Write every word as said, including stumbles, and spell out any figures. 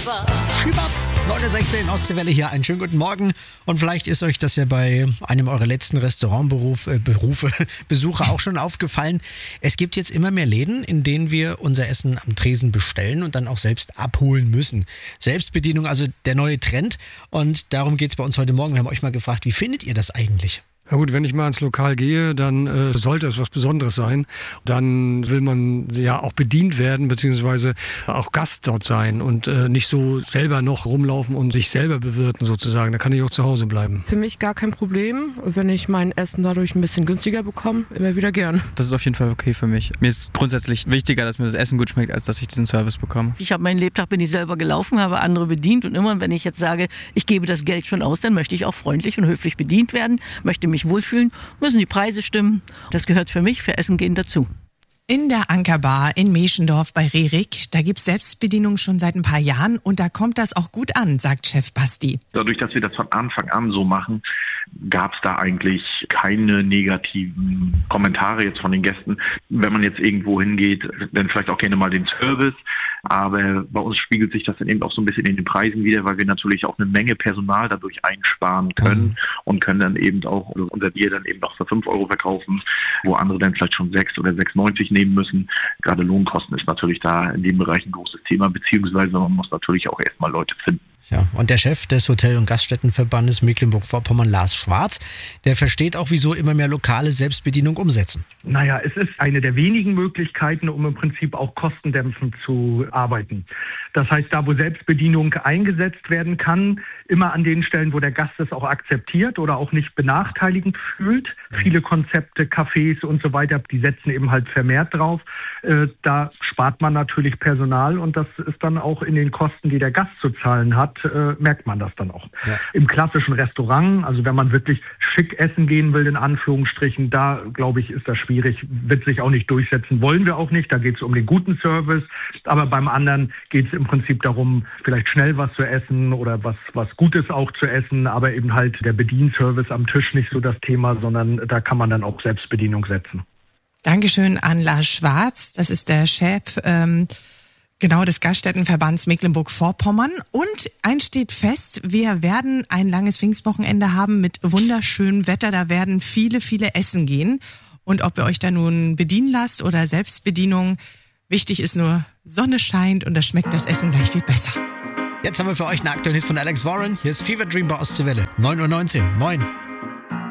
Schibab. neun Uhr sechzehn Ostseewelle hier, einen schönen guten Morgen. Und vielleicht ist euch das ja bei einem eurer letzten Restaurantberufe äh, Berufe, Besuche auch schon aufgefallen. Es gibt jetzt immer mehr Läden, in denen wir unser Essen am Tresen bestellen und dann auch selbst abholen müssen. Selbstbedienung, also der neue Trend. Und darum geht es bei uns heute Morgen. Wir haben euch mal gefragt, wie findet ihr das eigentlich? Na gut, wenn ich mal ins Lokal gehe, dann äh, sollte es was Besonderes sein. Dann will man ja auch bedient werden, beziehungsweise auch Gast dort sein und äh, nicht so selber noch rumlaufen und sich selber bewirten sozusagen. Da kann ich auch zu Hause bleiben. Für mich gar kein Problem. Wenn ich mein Essen dadurch ein bisschen günstiger bekomme, immer wieder gern. Das ist auf jeden Fall okay für mich. Mir ist grundsätzlich wichtiger, dass mir das Essen gut schmeckt, als dass ich diesen Service bekomme. Ich habe meinen Lebtag, bin ich selber gelaufen, habe andere bedient und immer, wenn ich jetzt sage, ich gebe das Geld schon aus, dann möchte ich auch freundlich und höflich bedient werden, möchte mich wohlfühlen, müssen die Preise stimmen. Das gehört für mich, für Essen gehen dazu. In der Ankerbar in Meschendorf bei Rerik, da gibt's Selbstbedienung schon seit ein paar Jahren und da kommt das auch gut an, sagt Chef Basti. Dadurch, dass wir das von Anfang an so machen, gab es da eigentlich keine negativen Kommentare jetzt von den Gästen. Wenn man jetzt irgendwo hingeht, dann vielleicht auch gerne mal den Service. Aber bei uns spiegelt sich das dann eben auch so ein bisschen in den Preisen wieder, weil wir natürlich auch eine Menge Personal dadurch einsparen können mhm. und können dann eben auch unser Bier dann eben noch für fünf Euro verkaufen, wo andere dann vielleicht schon sechs oder sechs neunzig nehmen müssen. Gerade Lohnkosten ist natürlich da in dem Bereich ein großes Thema, beziehungsweise man muss natürlich auch erstmal Leute finden. Ja, und der Chef des Hotel- und Gaststättenverbandes Mecklenburg-Vorpommern, Lars Schwarz, der versteht auch, wieso immer mehr Lokale Selbstbedienung umsetzen. Naja, es ist eine der wenigen Möglichkeiten, um im Prinzip auch kostendämpfend zu arbeiten. Das heißt, da wo Selbstbedienung eingesetzt werden kann, immer an den Stellen, wo der Gast es auch akzeptiert oder auch nicht benachteiligend fühlt. Mhm. Viele Konzepte, Cafés und so weiter, die setzen eben halt vermehrt drauf. Äh, da spart man natürlich Personal und das ist dann auch in den Kosten, die der Gast zu zahlen hat, äh, merkt man das dann auch. Ja. Im klassischen Restaurant, also wenn man wirklich schick essen gehen will, in Anführungsstrichen, da glaube ich, ist das schwierig, wird sich auch nicht durchsetzen, wollen wir auch nicht, da geht es um den guten Service, aber beim anderen geht es im Prinzip darum, vielleicht schnell was zu essen oder was, was Gutes auch zu essen, aber eben halt der Bedienservice am Tisch nicht so das Thema, sondern da kann man dann auch Selbstbedienung setzen. Dankeschön an Lars Schwarz, das ist der Chef ähm, genau des Gaststättenverbands Mecklenburg-Vorpommern. Und eins steht fest, wir werden ein langes Pfingstwochenende haben mit wunderschönem Wetter, da werden viele, viele essen gehen. Und ob ihr euch da nun bedienen lasst oder Selbstbedienung, wichtig ist nur, Sonne scheint und da schmeckt das Essen gleich viel besser. Jetzt haben wir für euch einen aktuellen Hit von Alex Warren. Hier ist Fever Dream bei Ostseewelle. neun Uhr neunzehn. Moin.